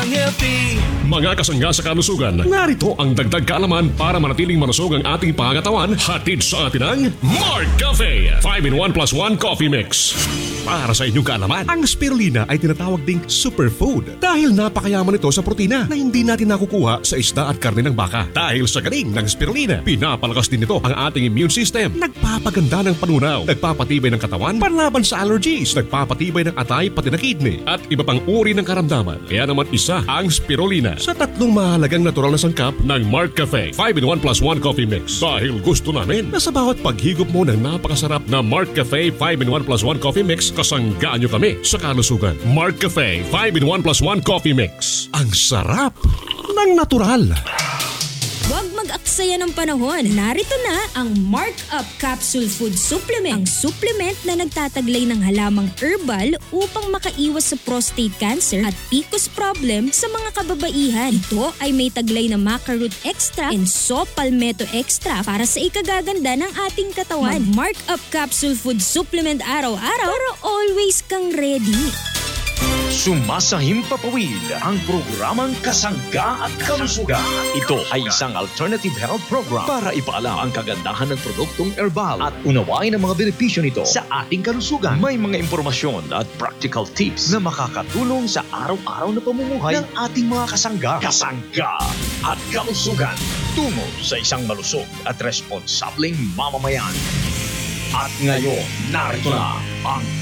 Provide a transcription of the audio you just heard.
staying healthy. Mga kasangga sa kalusugan, narito ang dagdag kaalaman para manatiling malusog ang ating pangatawan. Hatid sa atin ang Mark Cafe 5-in-1 plus 1 Coffee Mix. Para sa inyong kaalaman, ang spirulina ay tinatawag ding superfood dahil napakayaman ito sa protina na hindi natin nakukuha sa isda at karne ng baka. Dahil sa galing ng spirulina, pinapalakas din ito ang ating immune system, nagpapaganda ng panunaw, nagpapatibay ng katawan, panlaban sa allergies, nagpapatibay ng atay pati na kidney at iba pang uri ng karamdaman. Kaya naman isa ang spirulina sa tatlong mahalagang natural na sangkap ng Mark Cafe 5-in-1 plus 1 Coffee Mix. Dahil gusto namin na sa bawat paghigop mo ng napakasarap na Mark Cafe 5-in-1 plus 1 Coffee Mix, kasanggaan nyo kami sa kalusugan. Mark Cafe 5-in-1 plus 1 Coffee Mix. Ang sarap ng natural. Huwag mag-aksaya ng panahon. Narito na ang Mark Up Capsule Food Supplement. Ang supplement na nagtataglay ng halamang herbal upang makaiwas sa prostate cancer at PCOS problem sa mga kababaihan. Ito ay may taglay na maca root extract and saw palmetto extract para sa ikagaganda ng ating katawan. Mark Up Capsule Food Supplement araw-araw para always kang ready. Sumasahimpapawid ang programang Kasangga at Kalusugan. Ito ay isang alternative health program para ipaalam ang kagandahan ng produktong herbal at unawain ang mga benepisyo nito sa ating kalusugan. May mga impormasyon at practical tips na makakatulong sa araw-araw na pamumuhay ng ating mga kasangga. Kasangga at Kalusugan. Tungo sa isang malusog at responsableng mamamayan. At ngayon, narito na ang